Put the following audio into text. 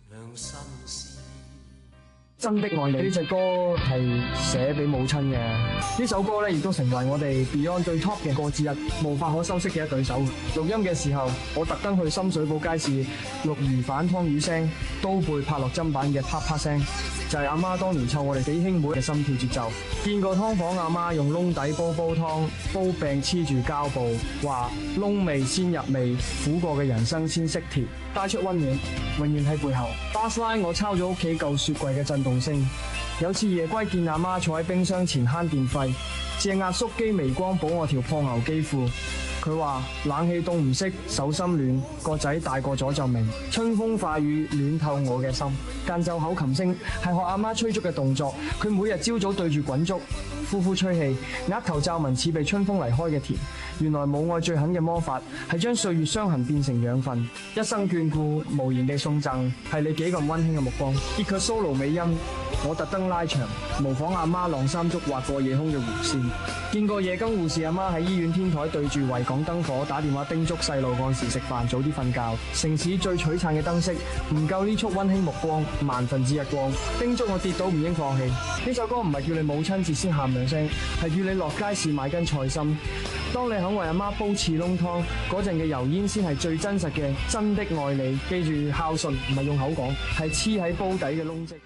兩心思。 真的愛你呢隻歌係寫俾母親嘅，呢首歌咧亦都成為我哋 Beyond 最 top 嘅歌之一，無法可修飾嘅一對手。錄音嘅時候，我特登去深水埗街市錄魚販湯魚聲，刀背拍落砧板嘅啪啪聲，就係阿媽當年湊我哋幾兄妹嘅心跳節奏。見過劏房阿媽用窿底煲湯，煲病黐住膠布，話窿味先入味，苦過嘅人生先識甜，帶出溫暖，永遠喺背後。Bassline 我抄咗屋企舊雪櫃嘅震動聲，有次夜歸見阿媽坐喺冰箱前慳電費，借壓縮機微光補我條破牛肌褲。佢話冷氣凍唔熄，手心暖，個仔大個咗就明，春風化雨暖透我嘅心。間奏口琴聲係學阿媽吹竹嘅動作，佢每日朝早對住滾竹，呼呼吹氣，額頭皺紋似被春風離開嘅田。原來母愛最狠嘅魔法係將歲月傷痕變成養分，一生眷顧無言地送贈，係你幾咁溫馨嘅目光。結佢 solo 尾音，我特登拉長，模仿阿媽晾衫竹劃過夜空嘅弧線。見過夜更護士阿媽喺醫院天台對住維港燈火打電話叮囑細路按時食飯，早啲瞓覺。城市最璀璨嘅燈飾唔夠呢束溫馨目光，萬分之一光。叮囑我跌倒唔應放棄。呢首歌唔係叫你母親節先喊兩聲，係叫你落街市買根菜心。當你肯為阿媽煲翅窿湯嗰陣嘅油煙，先係最真實嘅真的愛你。記住孝順唔係用口講，係黐喺煲底嘅窿跡。